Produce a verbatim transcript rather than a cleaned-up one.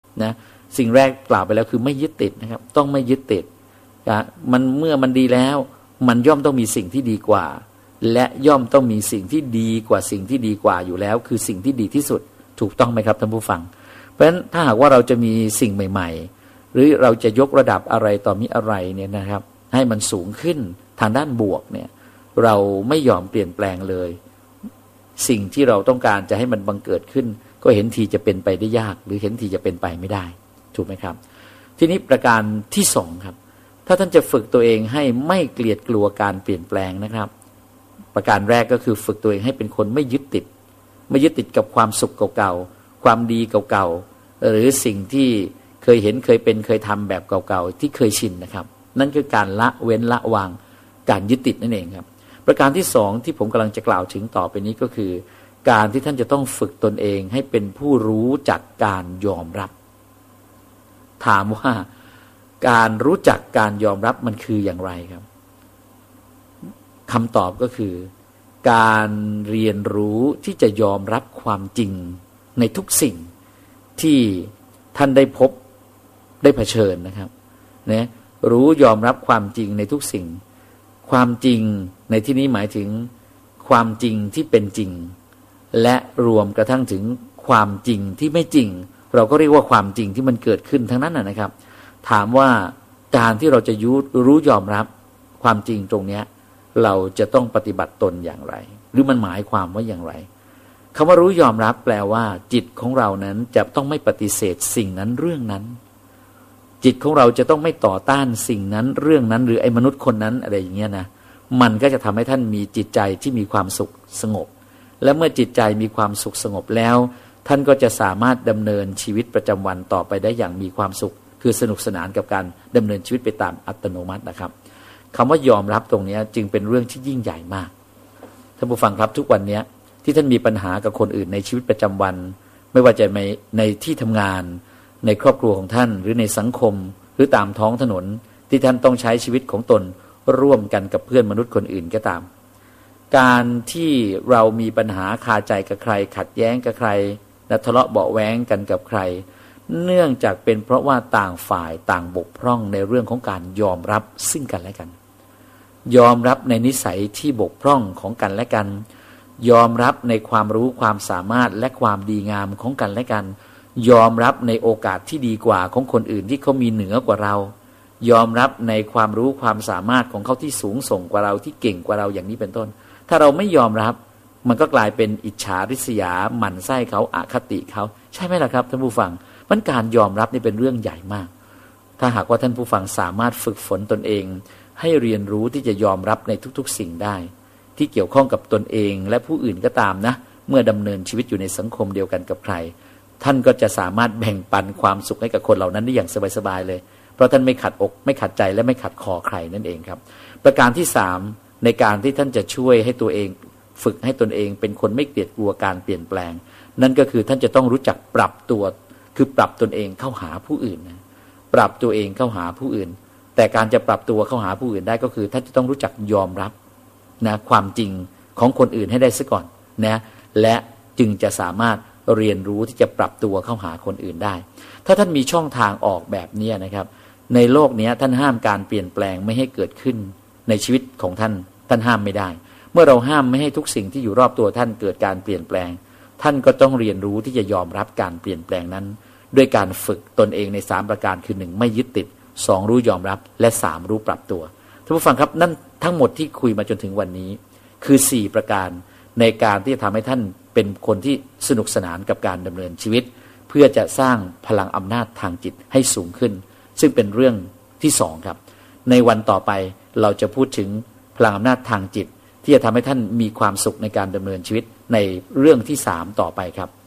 นะสิ่งแรกกล่าวไปแล้วคือไม่ยึดติดนะครับต้องไม่ยึดติดนะมันเมื่อมันดีแล้วมันย่อมต้องมีสิ่งที่ดีกว่าและย่อมต้องมีสิ่งที่ดีกว่าสิ่งที่ดีกว่าอยู่แล้วคือสิ่งที่ดีที่สุดถูกต้องไหมครับท่านผู้ฟังเพราะฉะนั้นถ้าหากว่าเราจะมีสิ่งใหม่ๆหรือเราจะยกระดับอะไรต่อมิอะไรเนี่ยนะครับให้มันสูงขึ้นทางด้านบวกเนี่ยเราไม่ยอมเปลี่ยนแปลงเลยสิ่งที่เราต้องการจะให้มันบังเกิดขึ้นก็เห็นทีจะเป็นไปได้ยากหรือเห็นทีจะเป็นไปไม่ได้ถูกไหมครับทีนี้ประการที่สองครับถ้าท่านจะฝึกตัวเองให้ไม่เกลียดกลัวการเปลี่ยนแปลงนะครับประการแรกก็คือฝึกตัวเองให้เป็นคนไม่ยึดติดไม่ยึดติดกับความสุขเก่าๆความดีเก่าๆหรือสิ่งที่เคยเห็นเคยเป็นเคยทำแบบเก่าๆที่เคยชินนะครับนั่นคือการละเว้นละวางการยึดติดนั่นเองครับประการที่สองที่ผมกำลังจะกล่าวถึงต่อไปนี้ก็คือการที่ท่านจะต้องฝึกตนเองให้เป็นผู้รู้จักการยอมรับถามว่าการรู้จักการยอมรับมันคืออย่างไรครับคำตอบก็คือการเรียนรู้ที่จะยอมรับความจริงในทุกสิ่งที่ท่านได้พบได้เผชิญนะครับนะรู้ยอมรับความจริงในทุกสิ่งความจริงในที่นี้หมายถึงความจริงที่เป็นจริงและรวมกระทั่งถึงความจริงที่ไม่จริงเราก็เรียกว่าความจริงที่มันเกิดขึ้นทั้งนั้นนะครับถามว่าการที่เราจะยุรู้ยอมรับความจริงตรงนี้เราจะต้องปฏิบัติตนอย่างไรหรือมันหมายความว่าอย่างไรคำว่ารู้ยอมรับแปลว่าจิตของเรานั้นจะต้องไม่ปฏิเสธสิ่งนั้นเรื่องนั้นจิตของเราจะต้องไม่ต่อต้านสิ่งนั้นเรื่องนั้นหรือไอ้มนุษย์คนนั้นอะไรอย่างเงี้ยนะมันก็จะทำให้ท่านมีจิตใจที่มีความสุขสงบและเมื่อจิตใจมีความสุขสงบแล้วท่านก็จะสามารถดำเนินชีวิตประจำวันต่อไปได้อย่างมีความสุขคือสนุกสนานกับการดำเนินชีวิตไปตามอัตโนมัตินะครับคำว่ายอมรับตรงนี้จึงเป็นเรื่องที่ยิ่งใหญ่มากท่านผู้ฟังครับทุกวันนี้ที่ท่านมีปัญหากับคนอื่นในชีวิตประจำวันไม่ว่าจะในในที่ทำงานในครอบครัวของท่านหรือในสังคมหรือตามท้องถนนที่ท่านต้องใช้ชีวิตของตนร่วมกันกับเพื่อนมนุษย์คนอื่นก็ตามการที่เรามีปัญหาคาใจกับใครขัดแย้งกับใครและทะเลาะเบาะแว้งกันกับใครเนื่องจากเป็นเพราะว่าต่างฝ่ายต่างบกพร่องในเรื่องของการยอมรับซึ่งกันและกันยอมรับในนิสัยที่บกพร่องของกันและกันยอมรับในความรู้ความสามารถและความดีงามของกันและกันยอมรับในโอกาสที่ดีกว่าของคนอื่นที่เขามีเหนือกว่าเรายอมรับในความรู้ความสามารถของเขาที่สูงส่งกว่าเราที่เก่งกว่าเราอย่างนี้เป็นต้นถ้าเราไม่ยอมรับมันก็กลายเป็นอิจฉาริษยาหมั่นไส้เขาอคติเขาใช่ไหมล่ะครับท่านผู้ฟังมันการยอมรับนี่เป็นเรื่องใหญ่มากถ้าหากว่าท่านผู้ฟังสามารถฝึกฝนตนเองให้เรียนรู้ที่จะยอมรับในทุกๆสิ่งได้ที่เกี่ยวข้องกับตนเองและผู้อื่นก็ตามนะเมื่อดำเนินชีวิตอยู่ในสังคมเดียวกันกับใครท่านก็จะสามารถแบ่งปันความสุขให้กับคนเหล่านั้นได้อย่างสบายๆเลยเพราะท่านไม่ขัดอกไม่ขัดใจและไม่ขัดคอใครนั่นเองครับประการที่สามในการที่ท่านจะช่วยให้ตัวเองฝึกให้ตนเองเป็นคนไม่เกลียดกลัวการเปลี่ยนแปลงนั่นก็คือท่านจะต้องรู้จักปรับตัวคือปรับตนเองเข้าหาผู้อื่นนะปรับตัวเองเข้าหาผู้อื่นแต่การจะปรับตัวเข้าหาผู้อื่นได้ก็คือท่านจะต้องรู้จักยอมรับนะความจริงของคนอื่นให้ได้ซะก่อนนะและจึงจะสามารถเรียนรู้ที่จะปรับตัวเข้าหาคนอื่นได้ถ้าท่านมีช่องทางออกแบบนี้นะครับในโลกนี้ท่านห้ามการเปลี่ยนแปลงไม่ให้เกิดขึ้นในชีวิตของท่านท่านห้ามไม่ได้เมื่อเราห้ามไม่ให้ทุกสิ่งที่อยู่รอบตัวท่านเกิดการเปลี่ยนแปลงท่านก็ต้องเรียนรู้ที่จะยอมรับการเปลี่ยนแปลงนั้นด้วยการฝึกตนเองในสามประการคือหนึ่งไม่ยึดติดสองรู้ยอมรับและสามรู้ปรับตัวท่านผู้ฟังครับนั่นทั้งหมดที่คุยมาจนถึงวันนี้คือสี่ประการในการที่จะทำให้ท่านเป็นคนที่สนุกสนานกับการดำเนินชีวิตเพื่อจะสร้างพลังอำนาจทางจิตให้สูงขึ้นซึ่งเป็นเรื่องที่สองครับในวันต่อไปเราจะพูดถึงพลังอำนาจทางจิตที่จะทำให้ท่านมีความสุขในการดำเนินชีวิตในเรื่องที่สามต่อไปครับ